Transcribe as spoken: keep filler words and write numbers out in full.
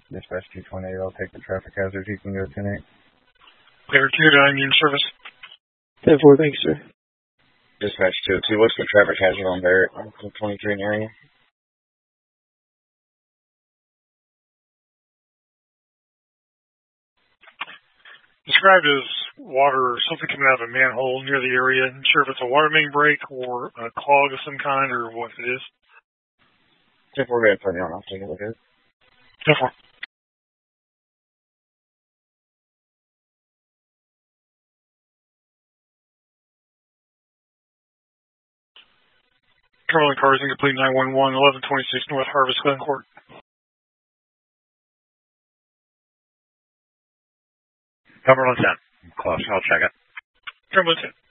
Dispatch two twenty-eight, I'll take the traffic hazard. You can go ten eight. Clear two nine, unit service. ten four, thanks, sir. Dispatch two oh two, what's the traffic hazard on Barrett? twenty-three in area. Described as water or something coming out of a manhole near the area. Not sure if it's a water main break or a clog of some kind or what it is. ten four, go ahead and put me on. I'll take a look at it. ten four. Controlling cars incomplete nine one one, eleven twenty-six North Harvest Glen Court. Cumberland ten. Close. I'll check it. Cumberland ten.